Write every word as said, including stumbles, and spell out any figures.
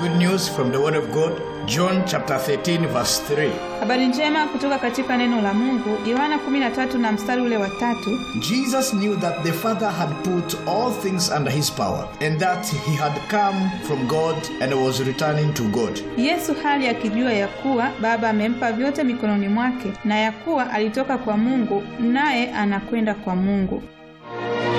Good news from the word of God, John chapter thirteen verse three. Habari njema kutoka katika neno la Mungu, Yohana kumi na tatu na mstari ule wa tatu. Jesus knew that the Father had put all things under his power, and that he had come from God and was returning to God. Yesu hali akijua ya kuwa Baba amempa vyote mikononi mwake, na ya kuwa alitoka kwa Mungu naye anakwenda kwa Mungu.